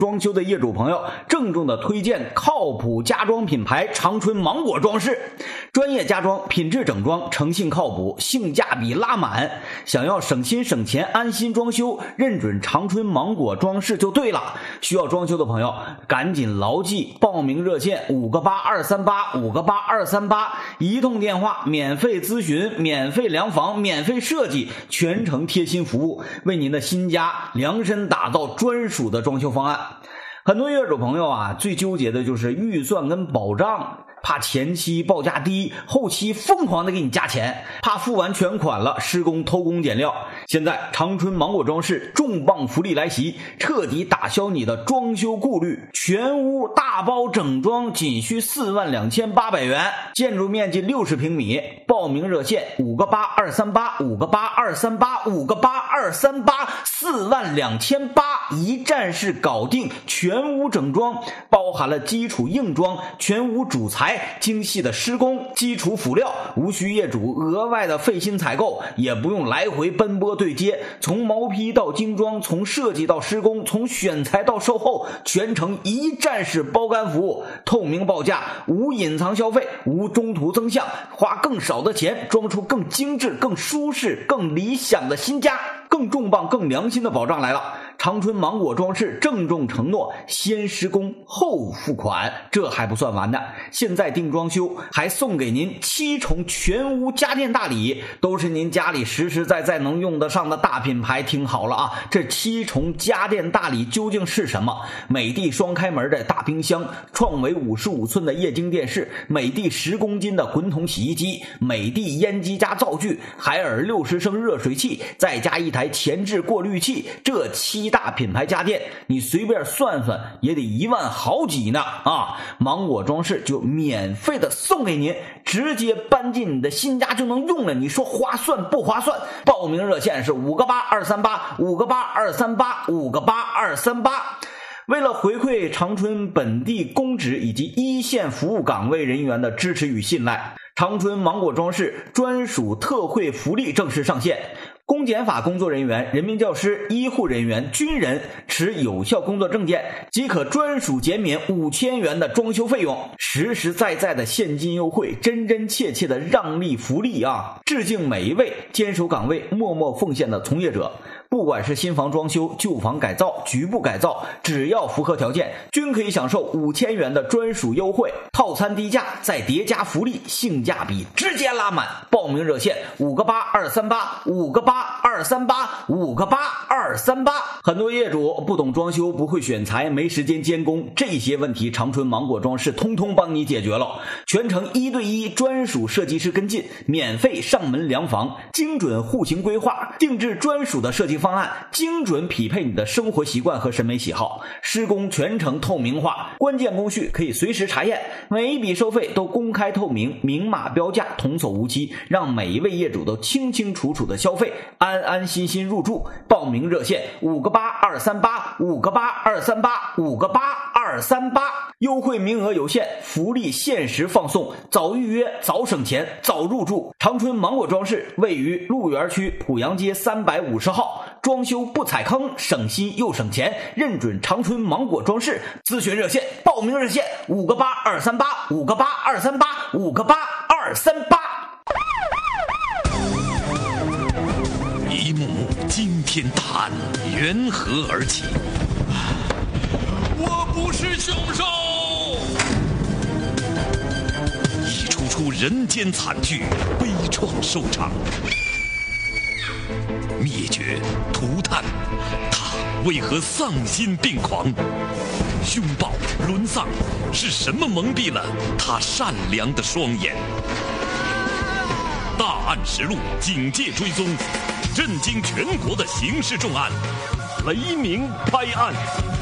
装修的业主朋友郑重的推荐靠谱家装品牌长春芒果装饰，专业家装，品质整装，诚信靠谱，性价比拉满。想要省心省钱安心装修，认准长春芒果装饰就对了。需要装修的朋友赶紧牢记报名热线58238，58238，一通电话免费咨询，免费量房，免费设计，全程贴心服务，为您的新家量身打造专属的装修方案。很多业主朋友啊，最纠结的就是预算跟保障，怕前期报价低，后期疯狂的给你加钱，怕付完全款了施工偷工减料。现在长春芒果装饰重磅福利来袭，彻底打消你的装修顾虑，全屋大包整装仅需42800元，建筑面积60平米。报名热线58238，58238，58238，42800，一站式搞定全屋整装，包含了基础硬装、全屋主材、精细的施工、基础辅料，无需业主额外的费心采购，也不用来回奔波对接，从毛坯到精装，从设计到施工，从选材到售后，全程一站式包干服务，透明报价，无隐藏消费，无中途增项，花更少的钱装出更精致、更舒适、更理想的新家。更重磅、更良心的保障来了！长春芒果装饰郑重承诺，先施工后付款。这还不算完的，现在订装修还送给您7重全屋家电大礼，都是您家里实实在在能用得上的大品牌。听好了啊，这7重家电大礼究竟是什么？美的双开门的大冰箱，创维55寸的液晶电视，美的10公斤的滚筒洗衣机，美的烟机加灶具，海尔60升热水器，再加一台前置过滤器，这7大品牌家电你随便算算也得1万好几呢啊！芒果装饰就免费的送给您，直接搬进你的新家就能用了，你说划算不划算？报名热线是58238，58238，58238。为了回馈长春本地公职以及一线服务岗位人员的支持与信赖，长春芒果装饰专属特惠福利正式上线。公检法工作人员、人民教师、医护人员、军人持有效工作证件即可专属减免5000元的装修费用，实实在在的现金优惠，真真切切的让利福利啊！致敬每一位坚守岗位、默默奉献的从业者。不管是新房装修、旧房改造、局部改造，只要符合条件，均可以享受5000元的专属优惠，套餐低价再叠加福利，性价比直接拉满。报名热线58238，58238，58238。很多业主不懂装修，不会选材，没时间监工，这些问题长春芒果装饰通通帮你解决了，全程1对1专属设计师跟进，免费上门量房，精准户型规划，定制专属的设计方案，精准匹配你的生活习惯和审美喜好，施工全程透明化，关键工序可以随时查验，每一笔收费都公开透明，明码标价，童叟无欺，让每一位业主都清清楚楚的消费，安安心心入住。报名热线58238，58238，58238，优惠名额有限，福利限时放送，早预约早省钱早入住。长春芒果装饰位于鹿园区濮阳街350号，装修不踩坑，省心又省钱，认准长春芒果装饰。咨询热线、报名热线58238，58238，58238。 一幕幕惊天大案缘何而起？ 我不是凶手！ 一出出人间惨剧，悲怆收场。灭绝、涂炭，他为何丧心病狂？凶暴、沦丧，是什么蒙蔽了他善良的双眼？大案实录，警戒追踪，震惊全国的刑事重案，雷鸣拍案。